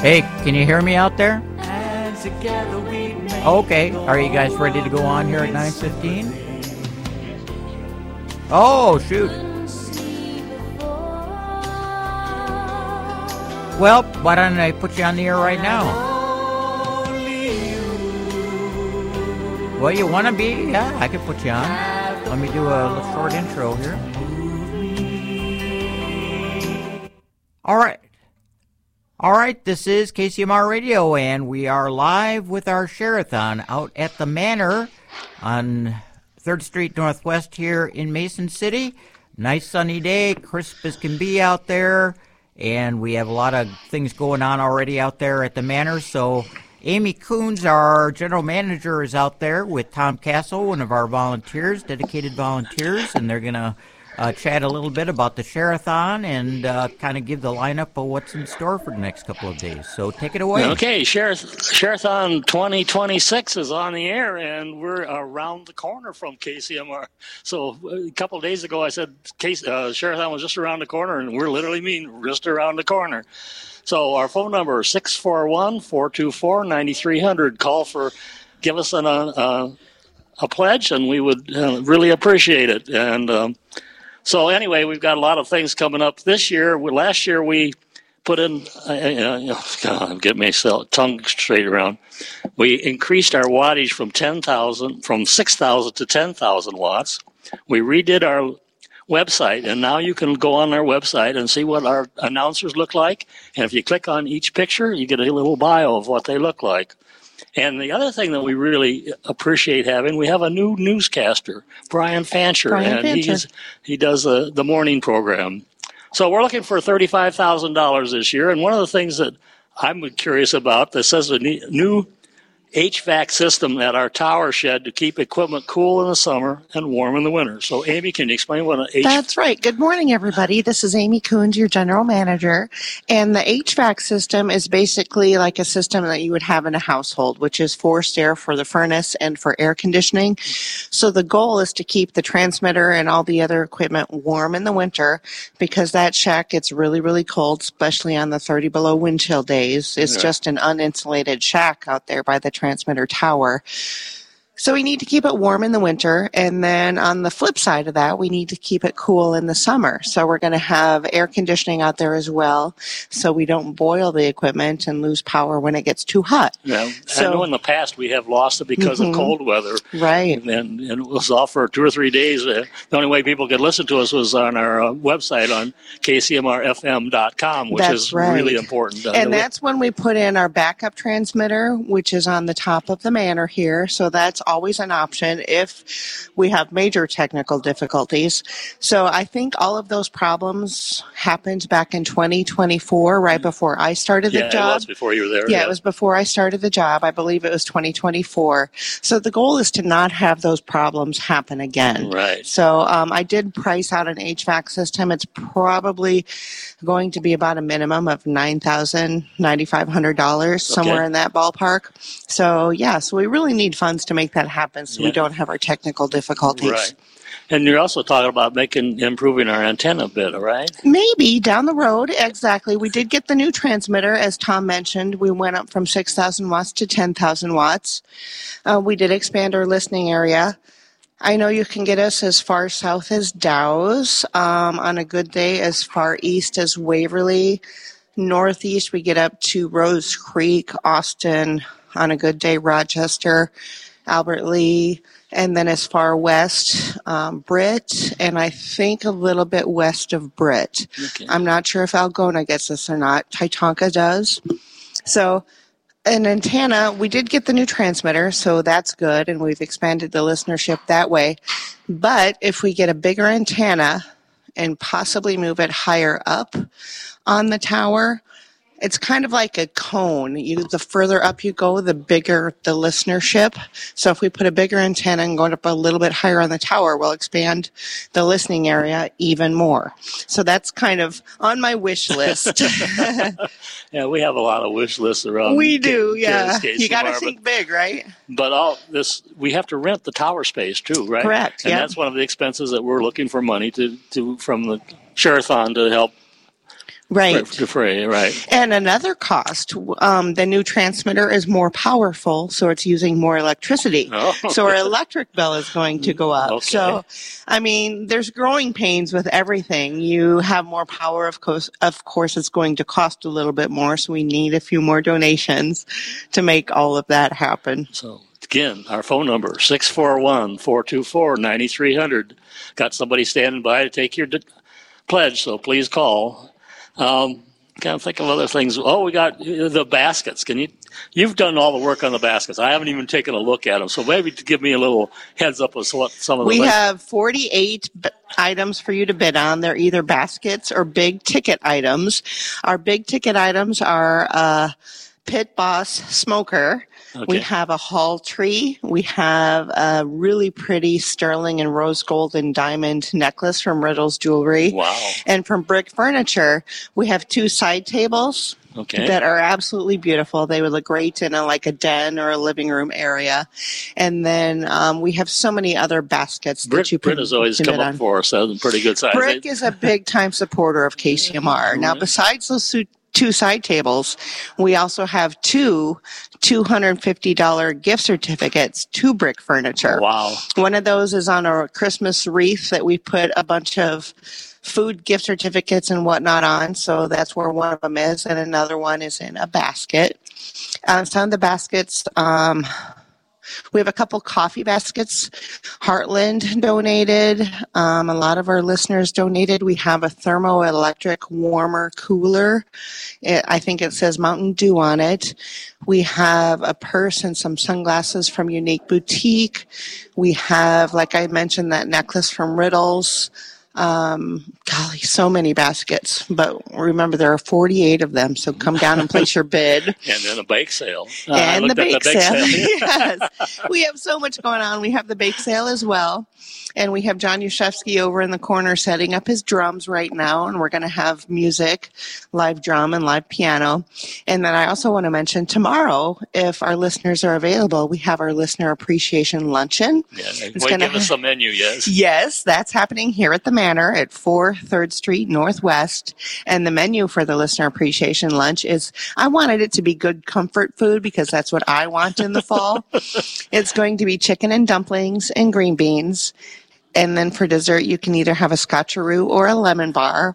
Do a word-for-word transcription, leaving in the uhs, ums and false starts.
Hey, can you hear me out there? Okay, are you guys ready to go on here at nine fifteen? Oh, shoot. Well, why don't I put you on the air right now? Well, you want to be? Yeah, I could put you on. Let me do a little short intro here. All right. All right, this is K C M R Radio, and we are live with our Share-a-thon out at the Manor on third Street Northwest here in Mason City. Nice sunny day, crisp as can be out there, and we have a lot of things going on already out there at the Manor. So Amy Coons, our general manager, is out there with Tom Castle, one of our volunteers, dedicated volunteers, and they're going to Uh, chat a little bit about the Share-a-thon and uh, kind of give the lineup of what's in store for the next couple of days. So take it away. Okay, Share- Share-a-thon twenty twenty-six is on the air, and we're around the corner from K C M R. So a couple of days ago, I said Case, uh, Share-a-thon was just around the corner, and we're literally mean just around the corner. So our phone number is six four one, four two four, nine three zero zero. Call for, give us an, uh, a pledge, and we would uh, really appreciate it. And um, So anyway, we've got a lot of things coming up this year. We, last year we put in, uh, uh, God, get my tongue straight around. We increased our wattage from ten thousand, from six thousand to ten thousand watts. We redid our website, and now you can go on our website and see what our announcers look like. And if you click on each picture, you get a little bio of what they look like. And the other thing that we really appreciate having, we have a new newscaster, Brian Fancher, Brian and Fancher. he's he does uh, the morning program. So we're looking for thirty-five thousand dollars this year. And one of the things that I'm curious about, that says a new H V A C system at our tower shed to keep equipment cool in the summer and warm in the winter. So, Amy, can you explain what an H V A C? That's right. Good morning, everybody. This is Amy Coons, your general manager. And the H V A C system is basically like a system that you would have in a household, which is forced air for the furnace and for air conditioning. So the goal is to keep the transmitter and all the other equipment warm in the winter, because that shack gets really, really cold, especially on the thirty below wind chill days. It's Yeah. just an uninsulated shack out there by the transmitter tower. So we need to keep it warm in the winter, and then on the flip side of that, we need to keep it cool in the summer. So we're going to have air conditioning out there as well, so we don't boil the equipment and lose power when it gets too hot. Yeah, So- I know in the past we have lost it because Mhm. of cold weather. Right. And, and it was off for two or three days. Uh, the only way people could listen to us was on our uh, website on K C M R F M dot com, which That's is right. really important. Uh, And that's when we put in our backup transmitter, which is on the top of the Manor here. So that's always an option if we have major technical difficulties. So I think all of those problems happened back in twenty twenty-four, right before I started the yeah, job. it was before you were there. Yeah, it was before I started the job. I believe it was twenty twenty-four. So the goal is to not have those problems happen again. Right. So um, I did price out an H V A C system. It's probably going to be about a minimum of nine thousand dollars, nine thousand five hundred dollars, somewhere Okay. in that ballpark. So, yeah, so we really need funds to make that happen so we Yeah. don't have our technical difficulties. Right. And you're also talking about making improving our antenna a bit, all right? Maybe down the road, exactly. We did get the new transmitter, as Tom mentioned. We went up from six thousand watts to ten thousand watts. Uh, we did expand our listening area. I know you can get us as far south as Dow's, um, on a good day as far east as Waverly. Northeast, we get up to Rose Creek, Austin, on a good day, Rochester, Albert Lee, and then as far west, um, Britt, and I think a little bit west of Britt. Okay. I'm not sure if Algona gets us or not. Titonka does. So an antenna, we did get the new transmitter, so that's good, and we've expanded the listenership that way. But if we get a bigger antenna and possibly move it higher up on the tower, it's kind of like a cone. You, the further up you go, the bigger the listenership. So if we put a bigger antenna and go up a little bit higher on the tower, we'll expand the listening area even more. So that's kind of on my wish list. Yeah, we have a lot of wish lists around. We do, K- yeah. K- You got to K C M R, think big, right? But, but all this, we have to rent the tower space too, right? Correct, And yeah. that's one of the expenses that we're looking for money to, to from the Share-a-thon to help Right. For, for, right. And another cost, um, the new transmitter is more powerful, so it's using more electricity. Oh. So our electric bill is going to go up. Okay. So, I mean, there's growing pains with everything. You have more power, of course, of course, it's going to cost a little bit more, so we need a few more donations to make all of that happen. So, again, our phone number, six four one, four two four, nine three zero zero. Got somebody standing by to take your de- pledge, so please call. Um, can't think of other things. Oh, we got the baskets. Can you? You've done all the work on the baskets. I haven't even taken a look at them. So maybe to give me a little heads up of what some of the. We things. have forty-eight b- items for you to bid on. They're either baskets or big ticket items. Our big ticket items are uh, Pit Boss Smoker. Okay. We have a hall tree. We have a really pretty sterling and rose gold and diamond necklace from Riddles Jewelry. Wow. And from Brick Furniture, we have two side tables Okay. that are absolutely beautiful. They would look great in a, like a den or a living room area. And then um, we have so many other baskets Brick, that you Brick can has always can come bid up on. for us. That's a pretty good size. Brick They- is a big time supporter of K C M R. Now, besides those two two side tables, we also have two two hundred fifty dollars gift certificates to Brick Furniture. Wow. One of those is on a Christmas wreath that we put a bunch of food gift certificates and whatnot on. So that's where one of them is. And another one is in a basket. Uh, some of the baskets, um, we have a couple coffee baskets. Heartland donated. Um, a lot of our listeners donated. We have a thermoelectric warmer cooler. It, I think it says Mountain Dew on it. We have a purse and some sunglasses from Unique Boutique. We have, like I mentioned, that necklace from Riddles. Um, golly, so many baskets. But remember, there are forty-eight of them, so come down and place your bid. And then a bake sale. Uh, I And the looked at bake, sale. sale. Yes. We have so much going on. We have the bake sale as well. And we have John Yushevsky over in the corner setting up his drums right now. And we're going to have music, live drum and live piano. And then I also want to mention tomorrow, if our listeners are available, we have our listener appreciation luncheon. Yeah, It's wait, gonna give us ha- a menu, yes. Yes, that's happening here at the Manor at four third Street Northwest. And the menu for the listener appreciation lunch is, I wanted it to be good comfort food because that's what I want in the fall. It's going to be chicken and dumplings and green beans. And then for dessert, you can either have a scotcheroo or a lemon bar.